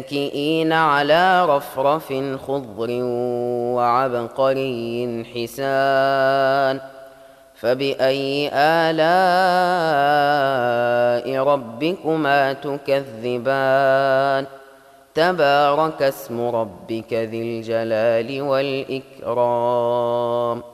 متكئين على رفرف خضر وعبقري حسان فبأي آلاء ربكما تكذبان تبارك اسم ربك ذي الجلال والإكرام